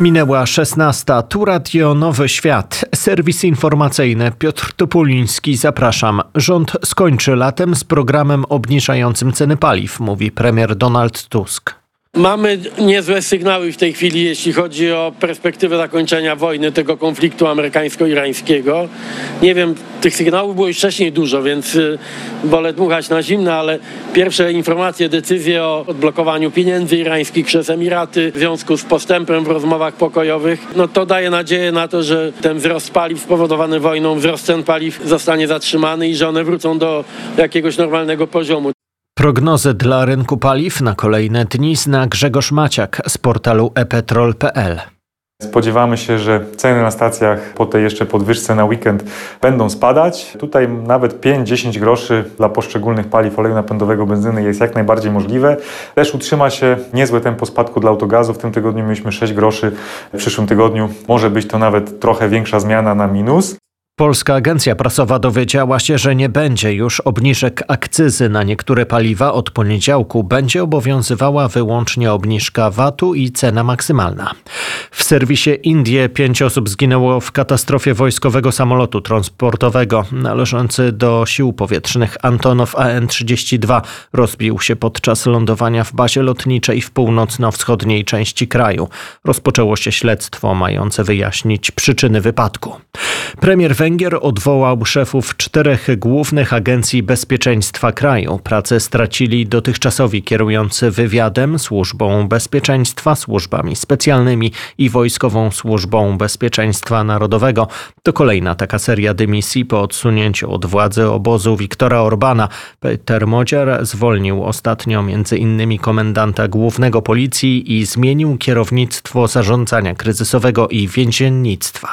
Minęła 16. Tu Radio Nowy Świat. Serwis informacyjny Piotr Topuliński. Zapraszam. Rząd skończy latem z programem obniżającym ceny paliw, mówi premier Donald Tusk. Mamy niezłe sygnały w tej chwili, jeśli chodzi o perspektywę zakończenia wojny, tego konfliktu amerykańsko-irańskiego. Nie wiem, tych sygnałów było już wcześniej dużo, więc wolę dmuchać na zimno, ale pierwsze informacje, decyzje o odblokowaniu pieniędzy irańskich przez Emiraty w związku z postępem w rozmowach pokojowych, to daje nadzieję na to, że ten wzrost paliw spowodowany wojną, wzrost cen paliw zostanie zatrzymany i że one wrócą do jakiegoś normalnego poziomu. Prognozy dla rynku paliw na kolejne dni zna Grzegorz Maciak z portalu ePetrol.pl. Spodziewamy się, że ceny na stacjach po tej jeszcze podwyżce na weekend będą spadać. Tutaj nawet 5-10 groszy dla poszczególnych paliw oleju napędowego, benzyny jest jak najbardziej możliwe. Też utrzyma się niezłe tempo spadku dla autogazu. W tym tygodniu mieliśmy 6 groszy, w przyszłym tygodniu może być to nawet trochę większa zmiana na minus. Polska Agencja Prasowa dowiedziała się, że nie będzie już obniżek akcyzy na niektóre paliwa. Od poniedziałku będzie obowiązywała wyłącznie obniżka VAT-u i cena maksymalna. W serwisie Indie 5 osób zginęło w katastrofie wojskowego samolotu transportowego. Należący do sił powietrznych Antonow AN-32 rozbił się podczas lądowania w bazie lotniczej w północno-wschodniej części kraju. Rozpoczęło się śledztwo mające wyjaśnić przyczyny wypadku. Premier Węgier odwołał szefów 4 głównych agencji bezpieczeństwa kraju. Pracę stracili dotychczasowi kierujący wywiadem, służbą bezpieczeństwa, służbami specjalnymi i Wojskową Służbą Bezpieczeństwa Narodowego. To kolejna taka seria dymisji po odsunięciu od władzy obozu Viktora Orbana. Peter Modziar zwolnił ostatnio m.in. komendanta głównego policji i zmienił kierownictwo zarządzania kryzysowego i więziennictwa.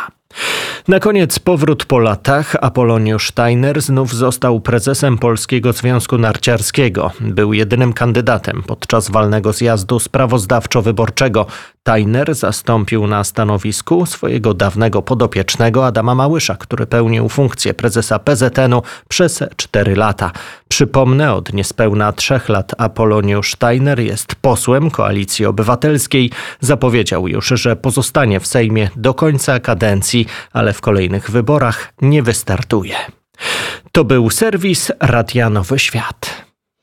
Na koniec powrót po latach. Apoloniusz Tajner znów został prezesem Polskiego Związku Narciarskiego. Był jedynym kandydatem podczas walnego zjazdu sprawozdawczo-wyborczego. Tajner zastąpił na stanowisku swojego dawnego podopiecznego Adama Małysza, który pełnił funkcję prezesa PZN-u przez 4 lata. Przypomnę, od niespełna 3 lat Apoloniusz Tajner jest posłem Koalicji Obywatelskiej. Zapowiedział już, że pozostanie w Sejmie do końca kadencji, ale w kolejnych wyborach nie wystartuje. To był serwis Radia Nowy Świat.